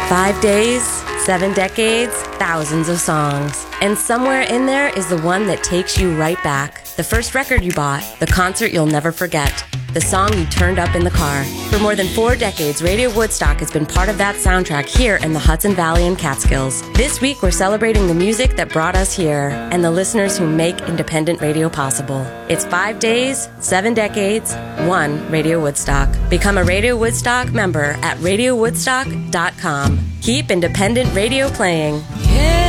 5 days, 7 decades, thousands of songs. And somewhere in there is the one that takes you right back. The first record you bought, the concert you'll never forget, the song you turned up in the car. For more than 4 decades, Radio Woodstock has been part of that soundtrack here in the Hudson Valley and Catskills. This week, we're celebrating the music that brought us here and the listeners who make independent radio possible. It's 5 days, 7 decades, 1 Radio Woodstock. Become a Radio Woodstock member at radiowoodstock.com. Keep independent radio playing.